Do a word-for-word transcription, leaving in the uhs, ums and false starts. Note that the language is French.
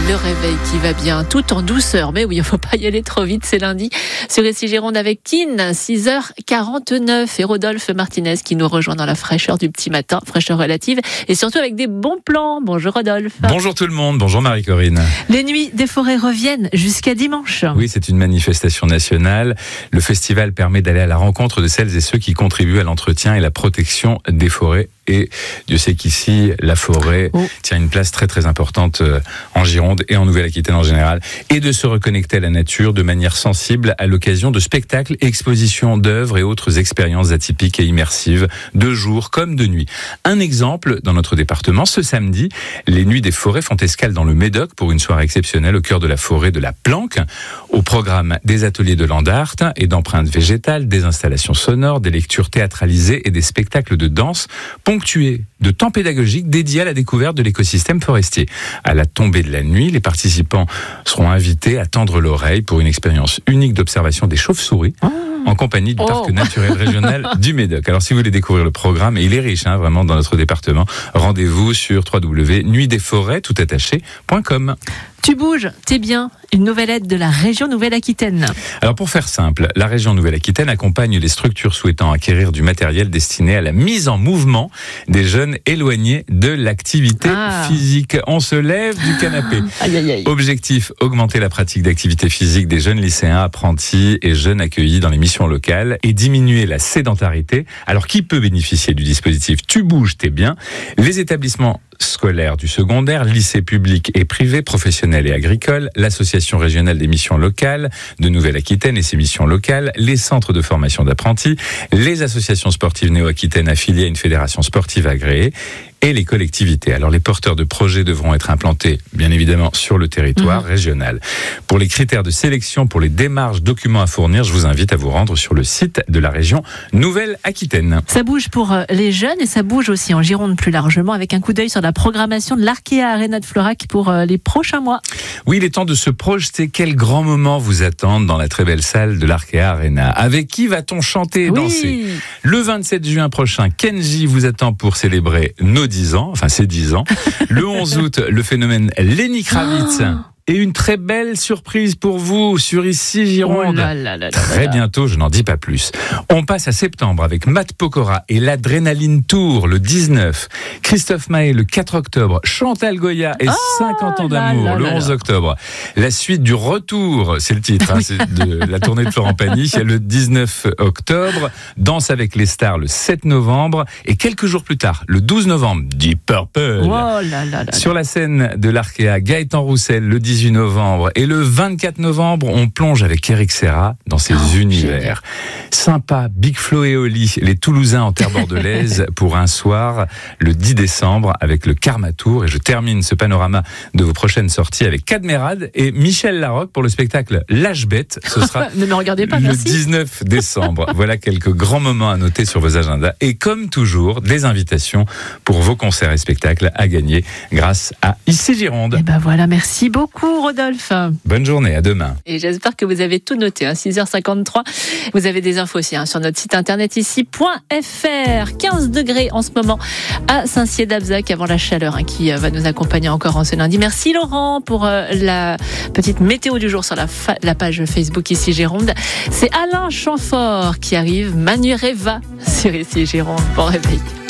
le réveil qui va bien, tout en douceur. Mais oui, il ne faut pas y aller trop vite, c'est lundi. Sur Ici Gironde avec Kin, six heures quarante-neuf. Et Rodolphe Martinez qui nous rejoint dans la fraîcheur du petit matin, fraîcheur relative. Et surtout avec des bons plans. Bonjour Rodolphe. Bonjour tout le monde, bonjour Marie-Corinne. Les nuits des forêts reviennent jusqu'à dimanche. Oui, c'est une manifestation nationale. Le festival permet d'aller à la rencontre de celles et ceux qui contribuent à l'entretien et la protection des forêts. Et Dieu sait qu'ici, la forêt oh. tient une place très très importante en Gironde et en Nouvelle-Aquitaine en général. Et de se reconnecter à la nature de manière sensible à l'occasion de spectacles, expositions d'œuvres et autres expériences atypiques et immersives, de jour comme de nuit. Un exemple dans notre département, ce samedi, les Nuits des Forêts font escale dans le Médoc pour une soirée exceptionnelle au cœur de la forêt de la Planque. Au programme des ateliers de land art et d'empreintes végétales, des installations sonores, des lectures théâtralisées et des spectacles de danse ponctués de temps pédagogiques dédiés à la découverte de l'écosystème forestier. À la tombée de la nuit, les participants seront invités à tendre l'oreille pour une expérience unique d'observation des chauves-souris. Oh. En compagnie du oh. parc naturel régional du Médoc. Alors si vous voulez découvrir le programme, et il est riche hein, vraiment dans notre département, rendez-vous sur w w w point nuit des forêts tout attaché point com. Tu bouges, t'es bien. Une nouvelle aide de la région Nouvelle-Aquitaine. Alors pour faire simple, la région Nouvelle-Aquitaine accompagne les structures souhaitant acquérir du matériel destiné à la mise en mouvement des jeunes éloignés de l'activité ah. physique. On se lève du canapé. Aïe, aïe, aïe. Objectif, augmenter la pratique d'activité physique des jeunes lycéens, apprentis et jeunes accueillis dans les missions locales et diminuer la sédentarité. Alors qui peut bénéficier du dispositif Tu bouges, t'es bien? Les établissements scolaires du secondaire, lycées publics et privés, professionnels et agricoles, l'association régionale des missions locales de Nouvelle-Aquitaine et ses missions locales, les centres de formation d'apprentis, les associations sportives néo-aquitaines affiliées à une fédération sportive agréée et les collectivités. Alors les porteurs de projets devront être implantés, bien évidemment, sur le territoire mmh. régional. Pour les critères de sélection, pour les démarches, documents à fournir, je vous invite à vous rendre sur le site de la région Nouvelle-Aquitaine. Ça bouge pour les jeunes et ça bouge aussi en Gironde plus largement avec un coup d'œil sur la programmation de l'Arkea Arena de Florac pour les prochains mois. Oui, il est temps de se projeter. Quels grands moments vous attendent dans la très belle salle de l'Arkea Arena? Avec qui va-t-on chanter et oui. danser? Le vingt-sept juin prochain, Kenji vous attend pour célébrer nos dix ans, enfin c'est dix ans. Le onze août, le phénomène Lenny Kravitz. Oh. Et une très belle surprise pour vous sur Ici Gironde. Oh là là là très là. bientôt, je n'en dis pas plus. On passe à septembre avec Matt Pokora et l'Adrénaline Tour le dix-neuf. Christophe Maé le quatre octobre. Chantal Goya et oh cinquante ans d'amour là là le là onze octobre. La suite du retour, c'est le titre, hein, c'est de la tournée de Florent Pagny, le dix-neuf octobre. Danse avec les stars le sept novembre. Et quelques jours plus tard, le douze novembre, Deep Purple. Oh là là là sur la scène de l'Arkea, Gaëtan Roussel le dix-huit novembre. Et le vingt-quatre novembre, on plonge avec Eric Serra dans ses oh, univers. Génial. Sympa, Big Flo et Oli, les Toulousains en terre bordelaise pour un soir le dix décembre avec le Karma Tour. Et je termine ce panorama de vos prochaines sorties avec Cadmerade et Michel Larocque pour le spectacle L'Âge Bête. Ce sera ne me regardez pas, le merci. dix-neuf décembre. Voilà quelques grands moments à noter sur vos agendas. Et comme toujours, des invitations pour vos concerts et spectacles à gagner grâce à Ici Gironde. Et ben voilà, merci beaucoup Rodolphe. Bonne journée, à demain. Et j'espère que vous avez tout noté, hein, six heures cinquante-trois. Vous avez des infos aussi hein, sur notre site internet ici point f r. quinze degrés en ce moment à Saint-Cier-d'Abzac avant la chaleur hein, qui va nous accompagner encore en ce lundi. Merci Laurent pour euh, la petite météo du jour sur la, fa- la page Facebook Ici Gironde. C'est Alain Chamfort qui arrive, Manu Reva sur Ici Gironde. Bon réveil.